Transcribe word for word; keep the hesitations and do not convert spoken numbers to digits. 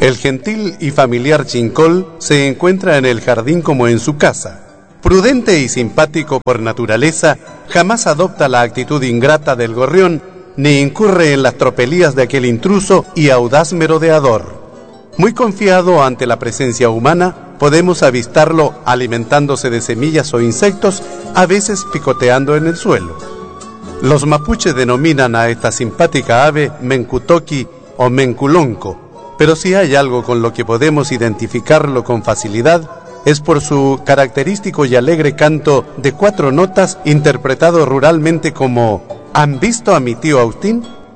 El gentil y familiar Chincol se encuentra en el jardín como en su casa. Prudente y simpático por naturaleza, jamás adopta la actitud ingrata del gorrión, ni incurre en las tropelías de aquel intruso y audaz merodeador. Muy confiado ante la presencia humana, podemos avistarlo alimentándose de semillas o insectos, a veces picoteando en el suelo. Los mapuches denominan a esta simpática ave mencutoqui o menculonco, pero si hay algo con lo que podemos identificarlo con facilidad, es por su característico y alegre canto de cuatro notas interpretado ruralmente como ¿han visto a mi tío Agustín?